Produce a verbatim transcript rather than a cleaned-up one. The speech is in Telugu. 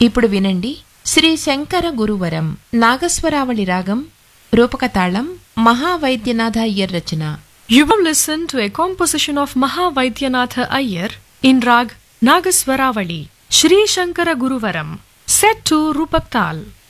ఇప్పుడు వినండి శ్రీ శంకర గురువరం నాగస్వరావళి రాగం రూపకతాళం మహావైద్యనాథ అయ్యర్ రచన. You will listen to a composition of Mahavaidyanath Iyer in Rag Nagaswaravali, Shri Shankara Guruvaram, set to Rupak Tal.